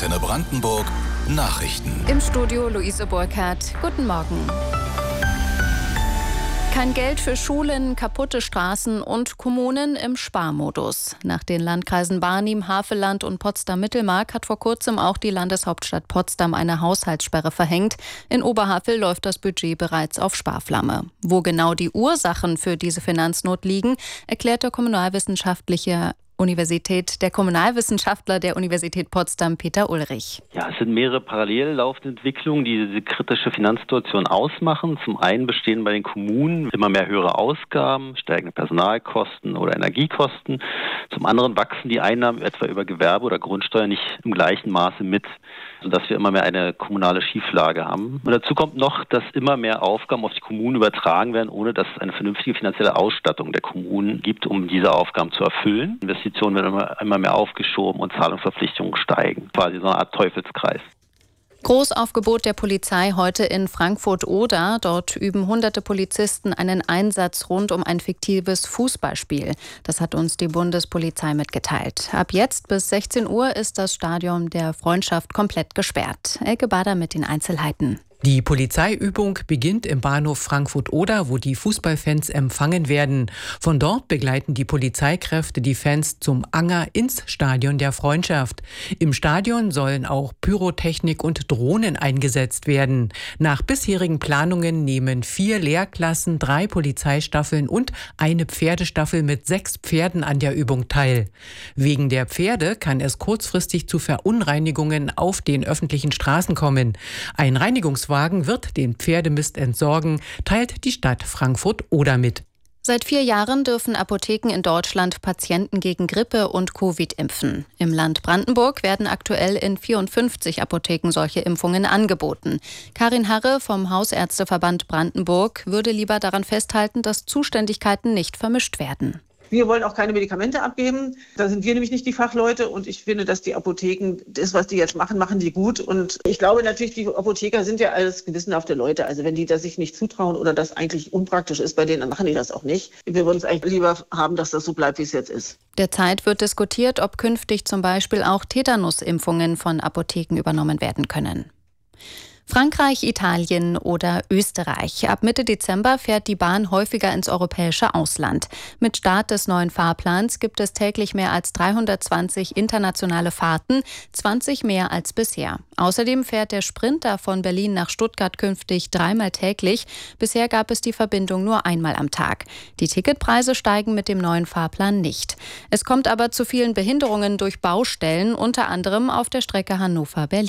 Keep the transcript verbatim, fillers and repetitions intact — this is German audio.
Antenne Brandenburg Nachrichten. Im Studio Luise Burkhardt. Guten Morgen. Kein Geld für Schulen, kaputte Straßen und Kommunen im Sparmodus. Nach den Landkreisen Barnim, Havelland und Potsdam-Mittelmark hat vor kurzem auch die Landeshauptstadt Potsdam eine Haushaltssperre verhängt. In Oberhavel läuft das Budget bereits auf Sparflamme. Wo genau die Ursachen für diese Finanznot liegen, erklärt der kommunalwissenschaftliche Universität, der Kommunalwissenschaftler der Universität Potsdam, Peter Ulrich. Ja, es sind mehrere parallel laufende Entwicklungen, die diese kritische Finanzsituation ausmachen. Zum einen bestehen bei den Kommunen immer mehr höhere Ausgaben, steigende Personalkosten oder Energiekosten. Zum anderen wachsen die Einnahmen etwa über Gewerbe oder Grundsteuer nicht im gleichen Maße mit, sodass wir immer mehr eine kommunale Schieflage haben. Und dazu kommt noch, dass immer mehr Aufgaben auf die Kommunen übertragen werden, ohne dass es eine vernünftige finanzielle Ausstattung der Kommunen gibt, um diese Aufgaben zu erfüllen. Investitionen werden immer, immer mehr aufgeschoben und Zahlungsverpflichtungen steigen. Quasi so eine Art Teufelskreis. Großaufgebot der Polizei heute in Frankfurt-Oder. Dort üben hunderte Polizisten einen Einsatz rund um ein fiktives Fußballspiel. Das hat uns die Bundespolizei mitgeteilt. Ab jetzt bis sechzehn Uhr ist das Stadion der Freundschaft komplett gesperrt. Elke Bader mit den Einzelheiten. Die Polizeiübung beginnt im Bahnhof Frankfurt-Oder, wo die Fußballfans empfangen werden. Von dort begleiten die Polizeikräfte die Fans zum Anger ins Stadion der Freundschaft. Im Stadion sollen auch Pyrotechnik und Drohnen eingesetzt werden. Nach bisherigen Planungen nehmen vier Lehrklassen, drei Polizeistaffeln und eine Pferdestaffel mit sechs Pferden an der Übung teil. Wegen der Pferde kann es kurzfristig zu Verunreinigungen auf den öffentlichen Straßen kommen. Ein Reinigungswagen wird den Pferdemist entsorgen, teilt die Stadt Frankfurt-Oder mit. Seit vier Jahren dürfen Apotheken in Deutschland Patienten gegen Grippe und Covid impfen. Im Land Brandenburg werden aktuell in vierundfünfzig Apotheken solche Impfungen angeboten. Karin Harre vom Hausärzteverband Brandenburg würde lieber daran festhalten, dass Zuständigkeiten nicht vermischt werden. Wir wollen auch keine Medikamente abgeben. Da sind wir nämlich nicht die Fachleute. Und ich finde, dass die Apotheken, das, was die jetzt machen, machen die gut. Und ich glaube natürlich, die Apotheker sind ja alles gewissenhafte Leute. Also wenn die das sich nicht zutrauen oder das eigentlich unpraktisch ist bei denen, dann machen die das auch nicht. Wir würden es eigentlich lieber haben, dass das so bleibt, wie es jetzt ist. Derzeit wird diskutiert, ob künftig zum Beispiel auch Tetanusimpfungen von Apotheken übernommen werden können. Frankreich, Italien oder Österreich. Ab Mitte Dezember fährt die Bahn häufiger ins europäische Ausland. Mit Start des neuen Fahrplans gibt es täglich mehr als dreihundertzwanzig internationale Fahrten, zwanzig mehr als bisher. Außerdem fährt der Sprinter von Berlin nach Stuttgart künftig dreimal täglich. Bisher gab es die Verbindung nur einmal am Tag. Die Ticketpreise steigen mit dem neuen Fahrplan nicht. Es kommt aber zu vielen Behinderungen durch Baustellen, unter anderem auf der Strecke Hannover-Berlin.